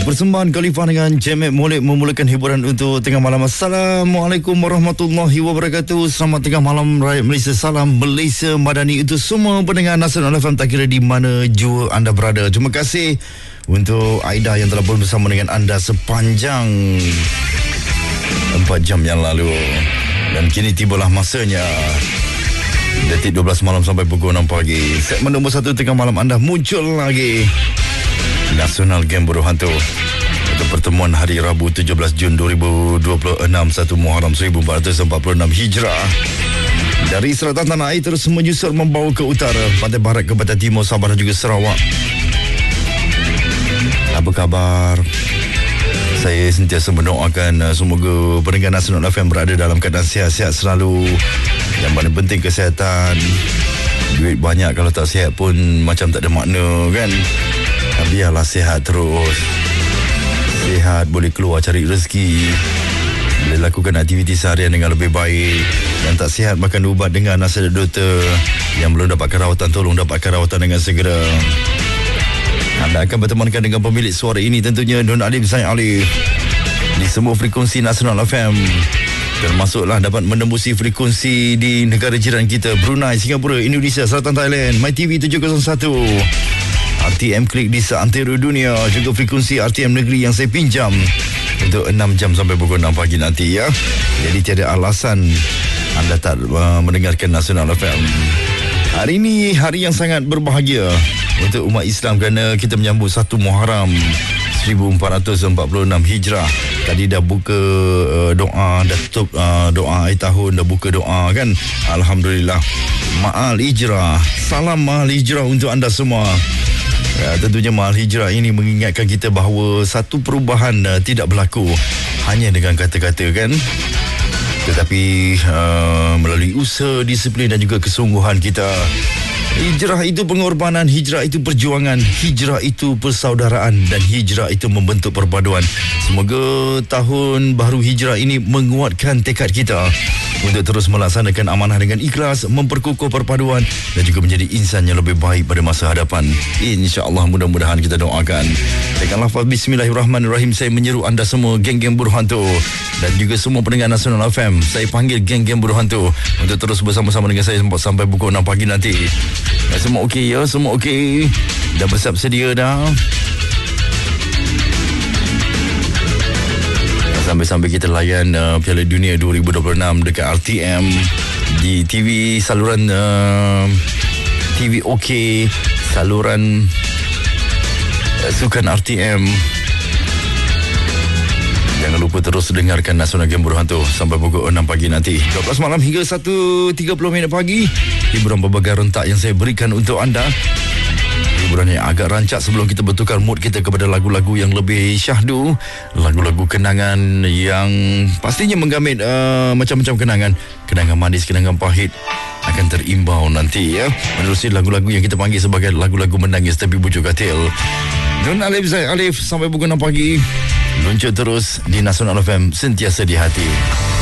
Persembahan Khalifah dengan Jemet Molek memulakan hiburan untuk tengah malam. Assalamualaikum warahmatullahi wabarakatuh. Selamat tengah malam rakyat Malaysia. Salam Malaysia Madani untuk semua pendengar Nasional FM, tak kira di mana jua anda berada. Terima kasih untuk Aida yang telah pun bersama dengan anda sepanjang 4 jam yang lalu. Dan kini tibalah masanya, detik 12 malam sampai pukul 6 pagi. Segmen nombor 1 tengah malam anda muncul lagi. Nasional Game Buruh Hantu untuk pertemuan hari Rabu 17 Jun 2026 1 Muharram 1446 Hijrah. Dari selatan tanah air terus menyusut membawa ke utara, pantai barat ke pantai timur, Sabah dan juga Sarawak. Apa khabar? Saya sentiasa mendoakan semoga pendengar Nasional FM berada dalam keadaan sihat-sihat selalu. Yang paling penting kesihatan. Duit banyak kalau tak sihat pun macam tak ada makna, kan? Biarlah sihat terus. Sihat boleh keluar cari rezeki, boleh lakukan aktiviti seharian dengan lebih baik. Yang tak sihat makan ubat dengan nasihat doktor. Yang belum dapatkan rawatan, tolong dapatkan rawatan dengan segera. Anda akan bertemankan dengan pemilik suara ini, tentunya Don Alif Zain Alif, di semua frekuensi Nasional FM. Termasuklah dapat menembusi frekuensi di negara jiran kita, Brunei, Singapura, Indonesia, Selatan Thailand, MyTV 701, RTM Klik di seantero dunia, juga frekuensi RTM Negeri yang saya pinjam untuk 6 jam sampai pukul 6 pagi nanti, ya. Jadi tiada alasan anda tak mendengarkan Nasional FM. Hari ini hari yang sangat berbahagia untuk umat Islam kerana kita menyambut 1 Muharram 1446 Hijrah. Tadi dah buka doa, dah tutup doa akhir tahun, dah buka doa, kan. Alhamdulillah. Ma'al Hijrah. Salam Ma'al Hijrah untuk anda semua. Ya, tentunya Ma'al Hijrah ini mengingatkan kita bahawa satu perubahan tidak berlaku hanya dengan kata-kata, kan. Tetapi melalui usaha, disiplin dan juga kesungguhan kita. Hijrah itu pengorbanan, hijrah itu perjuangan, hijrah itu persaudaraan, dan hijrah itu membentuk perpaduan. Semoga tahun baru hijrah ini menguatkan tekad kita untuk terus melaksanakan amanah dengan ikhlas, memperkukuh perpaduan dan juga menjadi insan yang lebih baik pada masa hadapan. InsyaAllah, mudah-mudahan kita doakan. Dengan lafaz Bismillahirrahmanirrahim, saya menyeru anda semua, geng-geng buruh hantu, dan juga semua pendengar Nasional FM, saya panggil geng-geng buruh hantu untuk terus bersama-sama dengan saya sampai pukul 6 pagi nanti. Semua okey, ya? Semua okey? Dah bersiap sedia dah? Sampai-sampai kita layan Piala Dunia 2026 dekat RTM di TV, saluran TV OK, saluran sukan RTM. Jangan lupa terus dengarkan Nasional Game Buruh Hantu sampai pukul 6 pagi nanti. 12 malam hingga 1.30 minit pagi. Hiburan berbagai rentak yang saya berikan untuk anda. Hiburan yang agak rancak sebelum kita bertukar mood kita kepada lagu-lagu yang lebih syahdu. Lagu-lagu kenangan yang pastinya menggamit macam-macam kenangan. Kenangan manis, kenangan pahit akan terimbau nanti, ya. Menerusi lagu-lagu yang kita panggil sebagai lagu-lagu menangis tapi bujuk katil. Don Alif Zain Alif sampai pukul 6 pagi. Luncur terus di Nasional FM, sentiasa di hati.